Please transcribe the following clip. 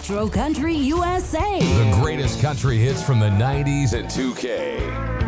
Retro Country USA. The greatest country hits from the 90s and 2K.